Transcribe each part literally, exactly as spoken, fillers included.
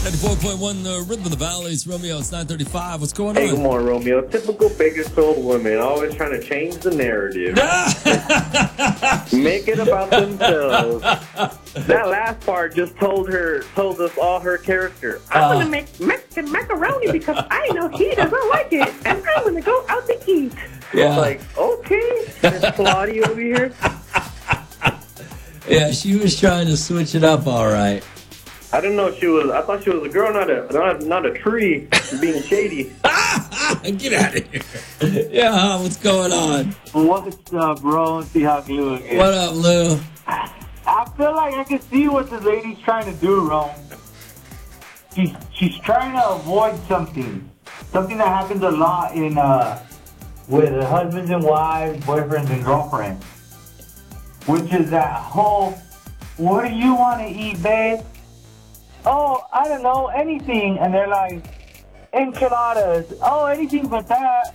ninety-four point one, the Rhythm of the Valley. It's Romeo. It's nine thirty-five. What's going Hey, on? good morning, Romeo. Typical Bakersfield women, always trying to change the narrative. Make it about themselves. That last part just told her, told us all her character. I'm Uh. going to make Mexican macaroni because I know he doesn't like it, and I'm going to go out to eat. Yeah. Like, okay, Miss Claudia over here. Yeah, she was trying to switch it up all right. I didn't know she was, I thought she was a girl, not a not, not a tree, being shady. Get out of here. Yeah, what's going on? What's up, bro? See how Glue again. What up, Lou? I feel like I can see what the lady's trying to do, Rome. She's she's trying to avoid something, something that happens a lot in uh with husbands and wives, boyfriends and girlfriends, which is that whole, what do you want to eat, babe? Oh, I don't know, anything. And they're like, enchiladas. Oh, anything but that.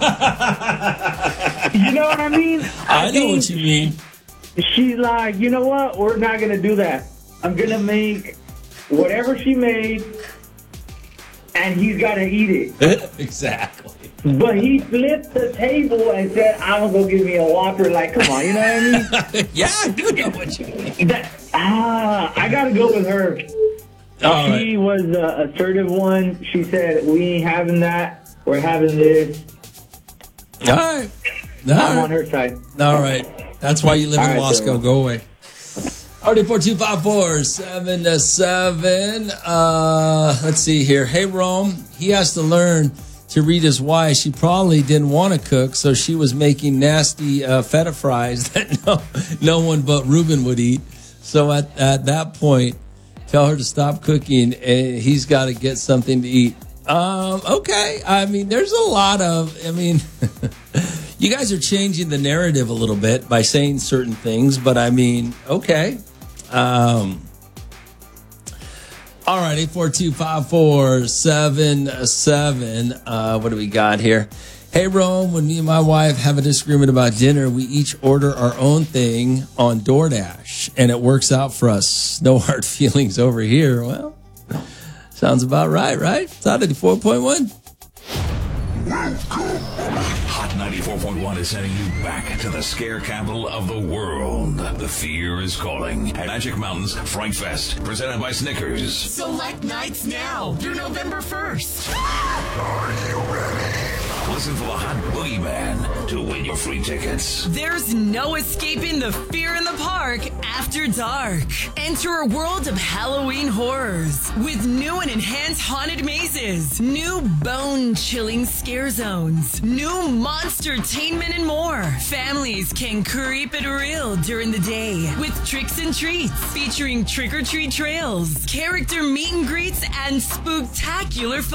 You know what I mean? I, I know what you mean. She's like, you know what? We're not going to do that. I'm going to make whatever she made, and he's got to eat it. Exactly. But he flipped the table and said, I'm going to go give me a Whopper. Like, come on, you know what I mean? Yeah, I do know what you mean. That, ah, I got to go with her. All right. She was the assertive one. She said, we ain't having that. We're having this. All right. All I'm right. on her side. All right. That's why you live All in right, Wasco. so- Go away. R D four two five four seven to seven. Uh, let's see here. Hey, Rome. He has to learn to read his wife. She probably didn't want to cook, so she was making nasty uh, feta fries that no, no one but Ruben would eat. So at, at that point, tell her to stop cooking, and he's got to get something to eat. Um, okay. I mean, there's a lot of, I mean, you guys are changing the narrative a little bit by saying certain things, but I mean, okay. Um, all right, eight four two five four seven seven. Uh, what do we got here? Hey, Rome, when me and my wife have a disagreement about dinner, we each order our own thing on DoorDash, and it works out for us. No hard feelings over here. Well, sounds about right, right? It's on ninety-four point one. Hot ninety-four point one is sending you back to the scare capital of the world. The fear is calling at Magic Mountain's Fright Fest, presented by Snickers. Select nights now through November first. Are you ready? Listen for the hot boogeyman to win your free tickets. There's no escaping the fear in the park after dark. Enter a world of Halloween horrors with new and enhanced haunted mazes, new bone-chilling scare zones, new monster-tainment, and more. Families can creep it real during the day with tricks and treats featuring trick-or-treat trails, character meet and greets, and spooktacular